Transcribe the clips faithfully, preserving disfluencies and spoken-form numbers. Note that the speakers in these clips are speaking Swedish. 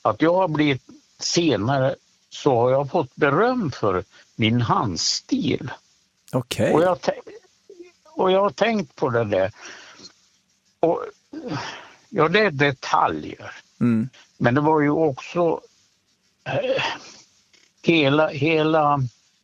att jag har blivit senare så har jag fått beröm för min handstil. Okej. Okay. Och jag, och jag har tänkt på det där. Och, ja, det är detaljer. Mm. Men det var ju också eh, hela, hela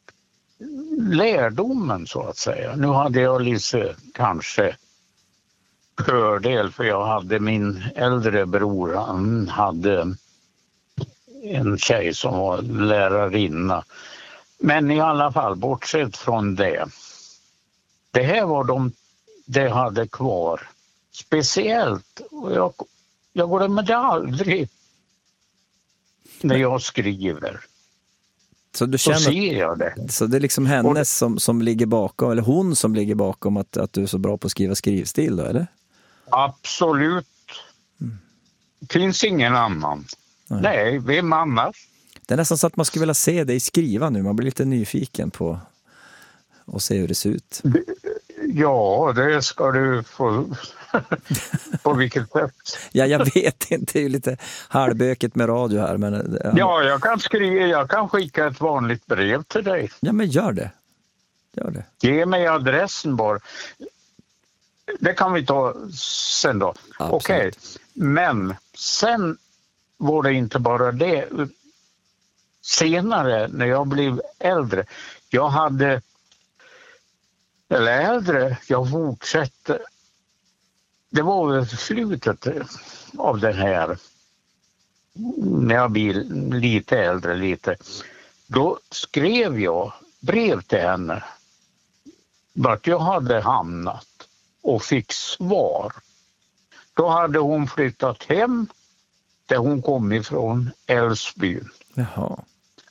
lärdomen så att säga. Nu hade jag lite kanske fördel för jag hade min äldre bror, han hade en tjej som var lärarinna. Men i alla fall, bortsett från det. Det här var de det hade kvar. Speciellt, och jag, jag glömmer det aldrig när jag skriver. Så du känner, så ser jag det. Så det är liksom hennes och, som, som ligger bakom, eller hon som ligger bakom att, att du är så bra på att skriva skrivstil då, eller? Absolut. Mm. Finns ingen annan. Nej, Nej vem annars? Det är nästan så att man skulle vilja se dig skriva nu. Man blir lite nyfiken på att se hur det ser ut. Ja, det ska du få. På vilket sätt? Ja, jag vet inte. Det är ju lite halvböket med radio här. Men, ja. ja, jag kan skriva, jag kan skicka ett vanligt brev till dig. Ja, men gör det. Gör det. Ge mig adressen bara. Det kan vi ta sen då. Okej, okay. Men sen var det inte bara det. Senare, när jag blev äldre, jag hade, eller äldre, jag fortsatte. Det var väl slutet av den här, när jag blev lite äldre, lite. Då skrev jag brev till henne vart jag hade hamnat och fick svar. Då hade hon flyttat hem där hon kom ifrån, Älvsbyn. Jaha.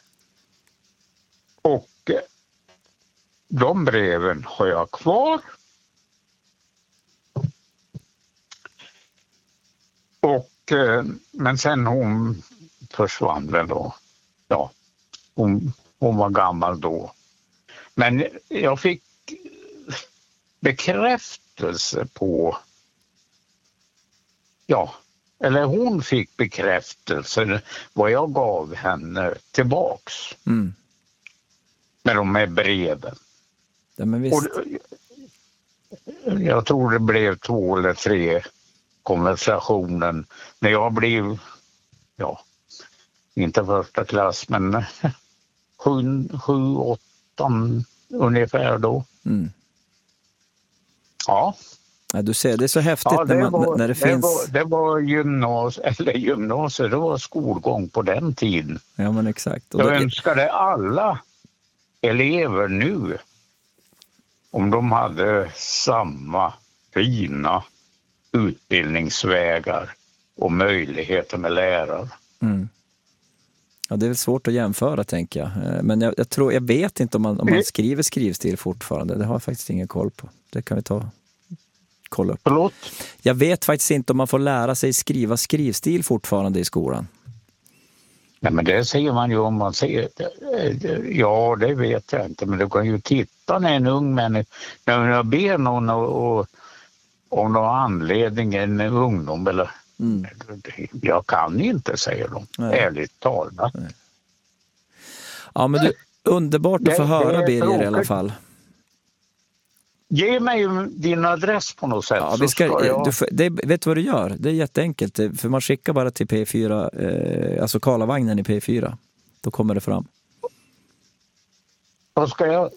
Och de breven har jag kvar. Och, men sen hon försvann väl då. Ja, hon, hon var gammal då. Men jag fick bekräftelse på, ja, eller hon fick bekräftelse vad jag gav henne tillbaks. Mm. Med de här breven. Ja, men visst. Och, jag tror det blev två eller tre konversationen när jag blev, ja, inte första klass, men sju, sju åttan ungefär då. Mm. Ja. Ja, du ser, det är så häftigt ja, det när, man, var, när det, det finns... Var, det var gymnas, eller gymnasiet, det var skolgång på den tiden. Ja, men exakt. Och jag det... önskade alla elever nu om de hade samma fina utbildningsvägar och möjligheter med lärare. Mm. Ja, det är väl svårt att jämföra, tänker jag. Men jag, jag tror, jag vet inte om man, om man skriver skrivstil fortfarande. Det har jag faktiskt ingen koll på. Det kan vi ta kolla upp. Förlåt? Jag vet faktiskt inte om man får lära sig skriva skrivstil fortfarande i skolan. Ja, men det ser man ju om man ser. Ja, det vet jag inte. Men du kan ju titta när en ung människa, när jag ber någon och, och om någon anledning, en ungdom eller mm. jag kan inte, säger de. Nej. Ärligt talat. Nej. Ja, men du, underbart att det, få höra, Birger, i alla fall. Ge mig din adress på något sätt. Ja, vi ska, ska jag... du, det, vet du vad du gör? Det är jätteenkelt. För man skickar bara till P fyra, eh, alltså Karlavagnen i P fyra. Då kommer det fram. Vad ska jag...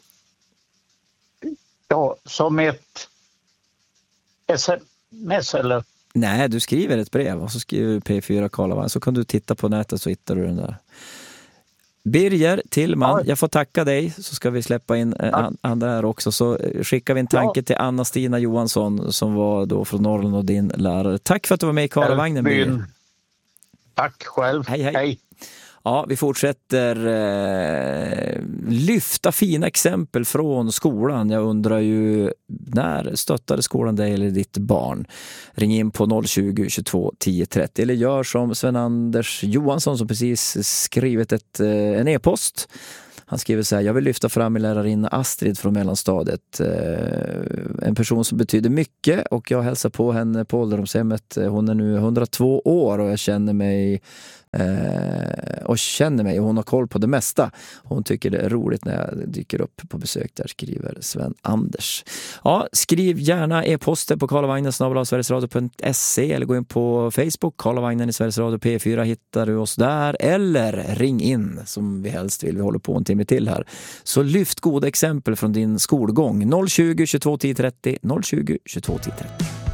Ja, som ett S M S eller? Nej, du skriver ett brev och så skriver du P fyra Karlavagnen. Så kan du titta på nätet så hittar du den där. Birger Tillman, ja. Jag får tacka dig, så ska vi släppa in ja. andra här också. Så skickar vi en tanke ja. till Anna-Stina Johansson som var då från Norrland och din lärare. Tack för att du var med i Karlavagnen, Birger. Tack själv. Hej, hej. hej. Ja, vi fortsätter eh, lyfta fina exempel från skolan. Jag undrar ju, när stöttade skolan dig eller ditt barn? Ring in på noll tjugo, tjugotvå, tio trettio eller gör som Sven-Anders Johansson som precis skrivit ett, eh, en e-post. Han skriver så här: jag vill lyfta fram min lärarinna Astrid från mellanstadiet. Eh, en person som betyder mycket, och jag hälsar på henne på ålderdomshemmet. Hon är nu hundratvå år och jag känner mig eh, och känner mig och hon har koll på det mesta. Hon tycker det är roligt när jag dyker upp på besök där, skriver Sven Anders. Ja, skriv gärna e-poster på karlavagnen snabel-a sverigesradio punkt se eller gå in på Facebook, Karlavagnen i Sveriges Radio P fyra, hittar du oss där, eller ring in som vi helst vill. Vi håller på en timme till här. Så lyft goda exempel från din skolgång. noll tjugo, tjugotvå, tio trettio, noll tjugo, tjugotvå, tio trettio.